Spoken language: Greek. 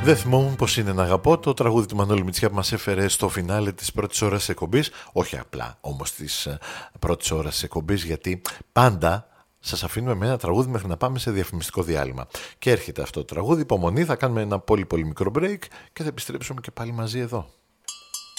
Δεν θυμόμουν πως είναι να αγαπώ, το τραγούδι του Μανώλη Μητσιά που μας έφερε στο φινάλε της πρώτης ώρας της εκπομπής. Όχι απλά όμως της πρώτης ώρας της εκπομπής, γιατί πάντα σας αφήνουμε με ένα τραγούδι μέχρι να πάμε σε διαφημιστικό διάλειμμα. Και έρχεται αυτό το τραγούδι, υπομονή, θα κάνουμε ένα πολύ μικρό break και θα επιστρέψουμε και πάλι μαζί εδώ.